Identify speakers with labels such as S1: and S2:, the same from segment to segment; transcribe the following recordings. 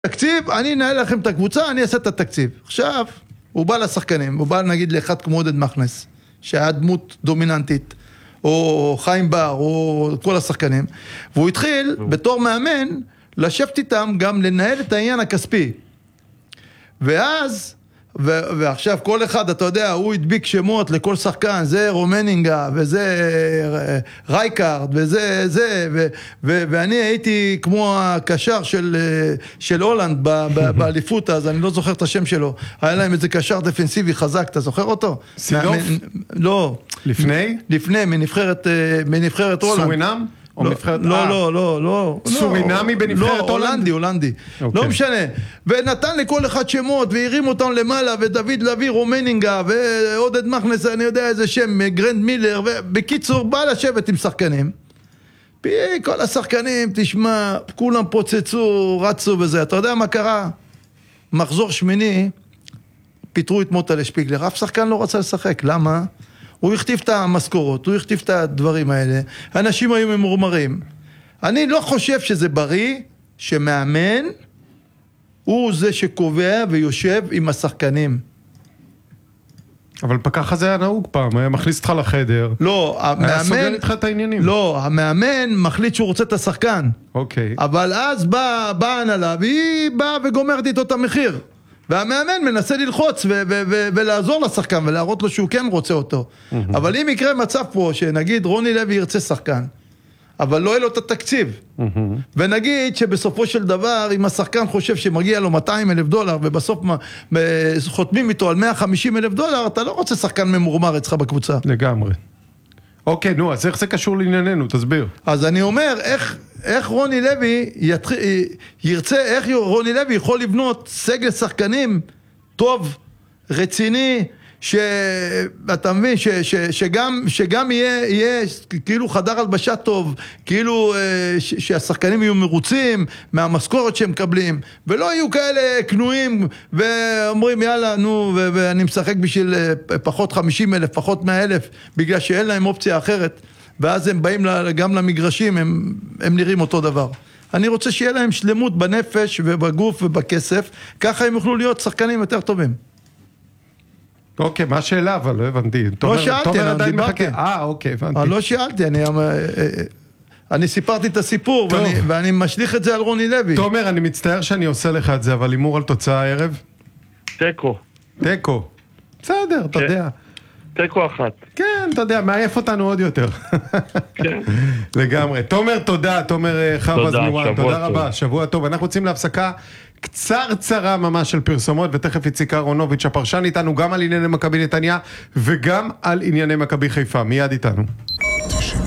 S1: תקציב, אני אנהל לכם את הקבוצה, אני אעשה את התקציב. עכשיו, הוא בא לשחקנים, הוא בא נגיד לאחד כמו עודד מכנס, שהיה דמות דומיננטית, או חיים בר, או כל השחקנים, והוא התחיל בתור מאמן, לשבת איתם גם לנהל את העניין הכספי. ואז, ועכשיו כל אחד, אתה יודע, הוא הדביק שמות לכל שחקן, זה רומנינגה, וזה רייקארד, וזה זה, ואני הייתי כמו הקשר של הולנד באליפות, אז אני לא זוכר את השם שלו. היה להם איזה קשר דפנסיבי חזק, אתה זוכר אותו?
S2: סילוף?
S1: לא.
S2: לפני?
S1: לפני, מנבחרת הולנד.
S2: סורינם?
S1: לא.
S2: סורינמי בנבחרת הולנד?
S1: הולנדי. לא משנה. ונתן לכל אחד שמות, והרים אותם למעלה, ודוד לוי רומנינגה, ועודד מכנס, אני יודע איזה שם, גרנד מילר, ובקיצור, בא לשבת עם שחקנים. כל השחקנים, תשמע, כולם פוצצו, רצו וזה. אתה יודע מה קרה? מחזור שמיני, פיתרו את מוטה לשפיגלר. אף שחקן לא רצה לשחק. למה? הוא הכתיב את המשכורות, הוא הכתיב את הדברים האלה. אנשים היו ממורמרים. אני לא חושב שזה בריא שמאמן הוא זה שקובע ויושב עם השחקנים.
S2: אבל ככה זה היה נהוג פעם, היה מכניס אותך לחדר.
S1: לא,
S2: היה סוגר איתך את העניינים.
S1: לא, המאמן מחליט שהוא רוצה את השחקן.
S2: אוקיי.
S1: אבל אז באה ההנהלה, והיא באה וגומרת איתו את המחיר. והמאמן מנסה ללחוץ ולעזור לשחקן ולהראות לו שהוא כן רוצה אותו. אבל אם יקרה מצב פה שנגיד רוני לוי ירצה שחקן, אבל לא יהיה לו את התקציב, ונגיד שבסופו של דבר אם השחקן חושב שמגיע לו $200,000 ובסוף חותמים איתו על $150,000, אתה לא רוצה שחקן ממורמר אצלך בקבוצה.
S2: לגמרי. אוקיי, נו, אז איך זה קשור לענייננו? תסביר.
S1: אז אני אומר, איך רוני לוי ירצה, איך רוני לוי יכול לבנות סגל שחקנים טוב, רציני, שאתה מבין, שגם יהיה כאילו חדר הלבשה טוב, כאילו שהשחקנים יהיו מרוצים מהמשכורת שהם מקבלים, ולא יהיו כאלה קנויים ואומרים יאללה נו, ואני משחק בשביל פחות 50,000, פחות 100,000, בגלל שאין להם אופציה אחרת, ואז הם באים גם למגרשים, הם נראים אותו דבר. אני רוצה שיהיה להם שלמות בנפש ובגוף ובכסף, ככה הם יוכלו להיות שחקנים יותר טובים.
S2: אוקיי, מה השאלה? אבל לא הבנתי.
S1: לא שאלתי,
S2: אני דיברתי. אוקיי, הבנתי.
S1: לא שאלתי, אני סיפרתי את הסיפור, ואני משליך את זה על רוני לוי.
S2: תומר, אני מצטער שאני עושה לך את זה, אבל הימור על תוצאה הערב? תיקו. בסדר, אתה יודע.
S3: תיקו אחת.
S2: כן, אתה יודע, מעייף אותנו עוד יותר.
S3: כן.
S2: לגמרי. תומר, תודה. תומר חבז מואן, תודה רבה. שבוע טוב. אנחנו רוצים להפסקה קצרה ממש של פרסומות, ותכף איציק אהרונוביץ' הפרשן איתנו גם על ענייני מכבי נתניה, וגם על ענייני מכבי חיפה. מיד איתנו.
S4: 90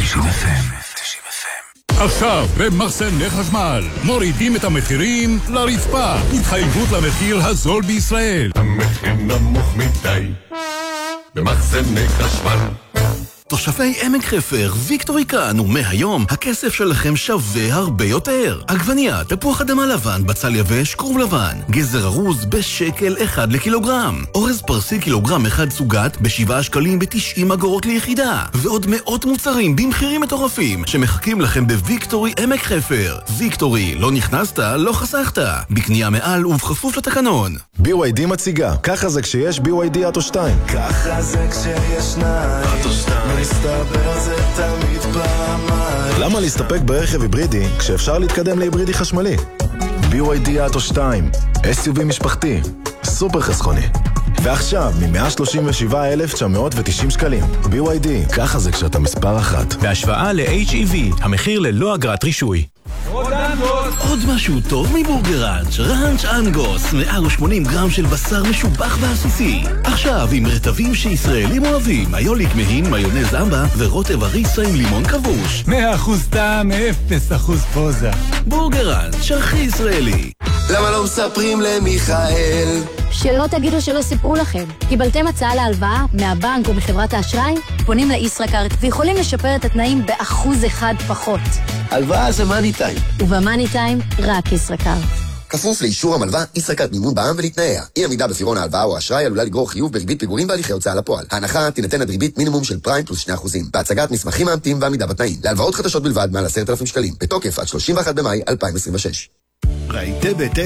S4: עכשיו במחסני חשמל מורידים את המחירים לרצפה. התחייבות למחיר הזול בישראל.
S5: המחיר נמוך מדי במחסני חשמל.
S6: תושבי עמק חפר, ויקטורי כאן, ומהיום הכסף שלכם שווה הרבה יותר. עגבניה, תפוח אדמה לבן, בצל יבש, כרוב לבן, גזר ארוז ב1 לקילוגרם, אורז פרסי קילוגרם אחד סוגת ב7.90 ליחידה, ועוד מאות מוצרים במחירים מטורפים שמחכים לכם בוויקטורי עמק חפר. ויקטורי, לא נכנסת, לא חסכת. בקנייה מעל ובכפוף לתקנון.
S7: BYD מציגה, ככה זה כשיש BYD אוטו 2.
S8: ככה זה כשיש שניים. אוטו 2. מסתבר זה תמיד פעמיים.
S7: למה להסתפק ברכב היברידי כשאפשר להתקדם להיברידי חשמלי? BYD אוטו 2, SUV משפחתי, סופר חסכוני. ועכשיו מ137,990 שקלים. BYD, ככה זה כשאתה מספר אחת.
S9: בהשוואה ל-HEV, המחיר ללא אגרת רישוי.
S6: עוד משהו טוב מבורגראנץ', ראנץ' אנגוס, 180 גרם של בשר משובח ועסיסי. עכשיו עם רטבים שישראלים אוהבים, היוליק מהין, מיונז אמבה ורוטב הריסה עם לימון כבוש.
S9: 100% טעם, 0% פוזה.
S6: בורגראנץ', הכי ישראלי.
S8: למה לא מספרים למיכאל?
S10: שלא תגידו שלא סיפרו לכם. קיבלתם הצעה להלוואה מהבנק או מחברת האשראי? פונים לישראכרט ויכולים לשפר את התנאים ב1% פחות.
S8: הלוואה זה מאני טיים.
S10: ובמאני טיים רק ישראכרט.
S11: כפוף לאישור המלווה, ישראכרט מימון בע"מ ולתנאיה. אי עמידה בפירעון ההלוואה או האשראי עלולה לגרור חיוב בריבית פיגורים והליכי הוצאה לפועל. ההנחה תינתן עד ריבית מינימום של פריים פלוס 2%. בהצגת מסמכים מאמתים ועמידה בתנאים. להלוואות חדשות בלבד מעל 10,000 שקלים. בתוקף עד 31 במאי 2026.
S12: ראיתי בית